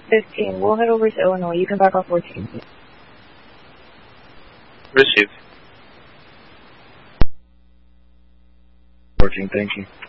15. We'll head over to Illinois. You can back off 14. Received. 14, thank you.